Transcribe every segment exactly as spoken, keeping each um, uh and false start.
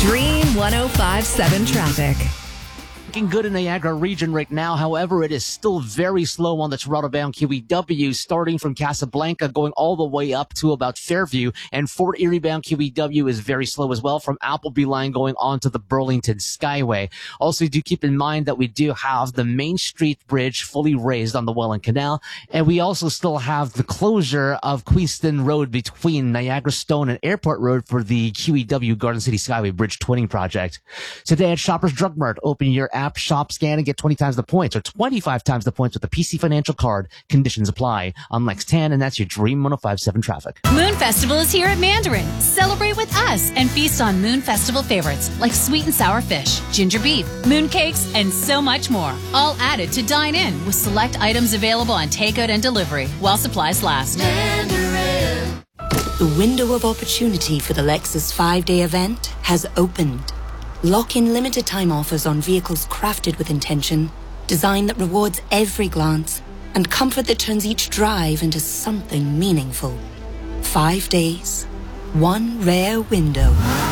Dream one oh five point seven traffic. Looking good in the Niagara region right now. However, it is still very slow on the Toronto-bound Q E W, starting from Casablanca, going all the way up to about Fairview. And Fort Erie-bound Q E W is very slow as well, from Appleby line going on to the Burlington Skyway. Also, do keep in mind that we do have the Main Street Bridge fully raised on the Welland Canal. And we also still have the closure of Queenston Road between Niagara Stone and Airport Road for the Q E W Garden City Skyway Bridge Twinning Project. Today at Shoppers Drug Mart, open your app, shop, scan, and get twenty times the points or twenty-five times the points with the P C Financial Card. Conditions apply. I'm Lex Tan, and that's your Dream one oh five point seven traffic. Moon Festival is here at Mandarin. Celebrate with us and feast on Moon Festival favorites like sweet and sour fish, ginger beef, moon cakes, and so much more. All added to dine in with select items available on takeout and delivery while supplies last. Mandarin. The window of opportunity for the Lexus five-day event has opened. Lock in limited time offers on vehicles crafted with intention, design that rewards every glance, and comfort that turns each drive into something meaningful. Five days, one rare window.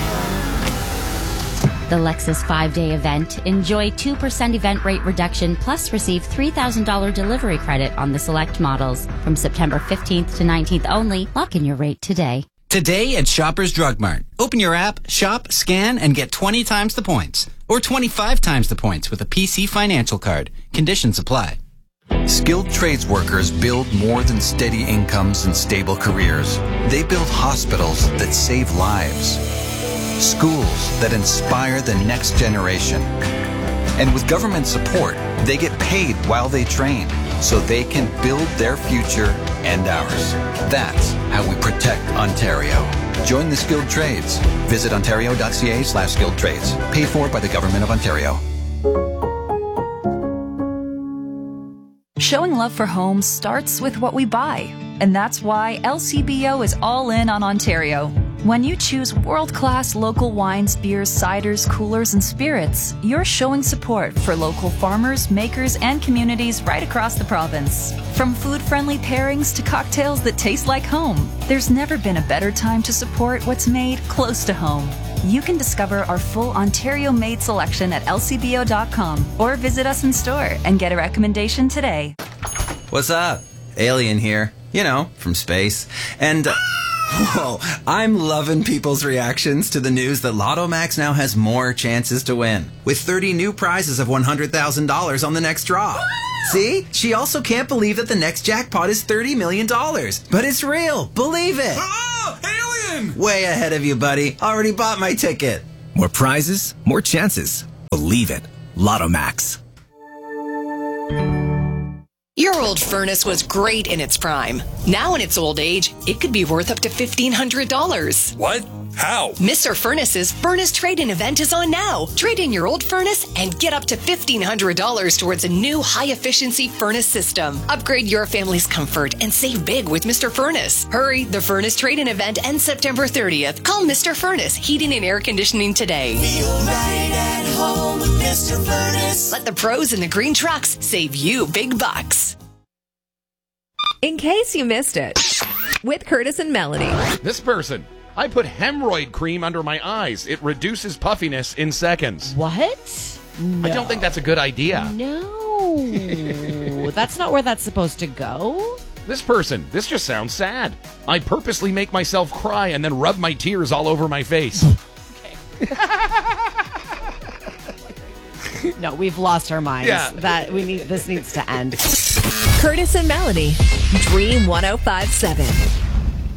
The Lexus five-day event. Enjoy two percent event rate reduction plus receive three thousand dollars delivery credit on the select models. From September fifteenth to nineteenth only. Lock in your rate today. Today at Shoppers Drug Mart. Open your app, shop, scan, and get twenty times the points. Or twenty-five times the points with a P C Financial Card. Conditions apply. Skilled trades workers build more than steady incomes and stable careers. They build hospitals that save lives. Schools that inspire the next generation. And with government support, they get paid while they train, so they can build their future and ours. That's how we protect Ontario. Join the skilled trades. Visit ontario.ca slash skilled trades. Paid for by the Government of Ontario. Showing love for homes starts with what we buy. And that's why L C B O is all in on Ontario. When you choose world-class local wines, beers, ciders, coolers, and spirits, you're showing support for local farmers, makers, and communities right across the province. From food-friendly pairings to cocktails that taste like home, there's never been a better time to support what's made close to home. You can discover our full Ontario-made selection at L C B O dot com or visit us in store and get a recommendation today. What's up? Alien here. You know, from space. And... Uh, Whoa, I'm loving people's reactions to the news that Lotto Max now has more chances to win, with thirty new prizes of one hundred thousand dollars on the next draw. See? She also can't believe that the next jackpot is thirty million dollars. But it's real. Believe it. Oh, alien! Way ahead of you, buddy. Already bought my ticket. More prizes, more chances. Believe it. Lotto Max. Your old furnace was great in its prime. Now in its old age, it could be worth up to fifteen hundred dollars. What? How? Mister Furnace's Furnace Trade-In event is on now. Trade in your old furnace and get up to fifteen hundred dollars towards a new high-efficiency furnace system. Upgrade your family's comfort and save big with Mister Furnace. Hurry, the Furnace Trade-In event ends September thirtieth. Call Mister Furnace Heating and Air Conditioning today. Feel right at home with Mister Furnace. Let the pros in the green trucks save you big bucks. In case you missed it, with Curtis and Melanie. This person. I put hemorrhoid cream under my eyes. It reduces puffiness in seconds. What? No. I don't think that's a good idea. No. That's not where that's supposed to go. This person. This just sounds sad. I purposely make myself cry and then rub my tears all over my face. Okay. No, we've lost our minds. Yeah. That we need. This needs to end. Curtis and Melanie, Dream one oh five point seven.